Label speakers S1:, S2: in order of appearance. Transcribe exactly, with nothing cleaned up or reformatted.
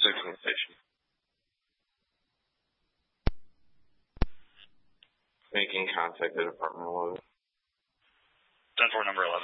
S1: Sixteen station. Making contact at apartment eleven.
S2: ten four, number eleven.